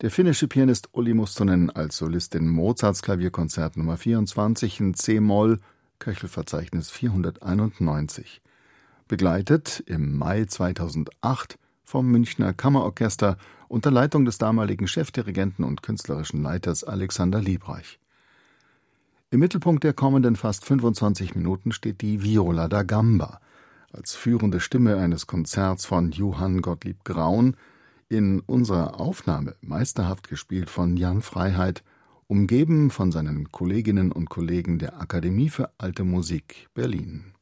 Der finnische Pianist Olli Mustonen als Solist in Mozarts Klavierkonzert Nummer 24 in c-Moll, Köchelverzeichnis 491. Begleitet im Mai 2008 vom Münchner Kammerorchester unter Leitung des damaligen Chefdirigenten und künstlerischen Leiters Alexander Liebreich. Im Mittelpunkt der kommenden fast 25 Minuten steht die Viola da Gamba als führende Stimme eines Konzerts von Johann Gottlieb Graun, in unserer Aufnahme meisterhaft gespielt von Jan Freiheit, umgeben von seinen Kolleginnen und Kollegen der Akademie für Alte Musik Berlin.